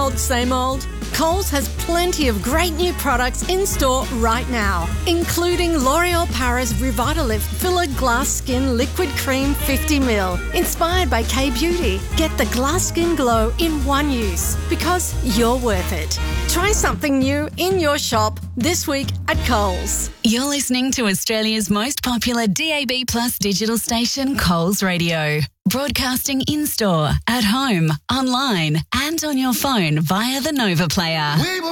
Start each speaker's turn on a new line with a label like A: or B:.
A: same old? Coles has plenty of great new products in store right now, including L'Oreal Paris Revitalift Filler Glass Skin Liquid Cream 50ml, inspired by K-Beauty. Get the glass skin glow in one use, because you're worth it. Try something new in your shop this week at Coles.
B: You're listening to Australia's most popular DAB+ digital station, Coles Radio. Broadcasting in-store, at home, online and on your phone via the Nova Player.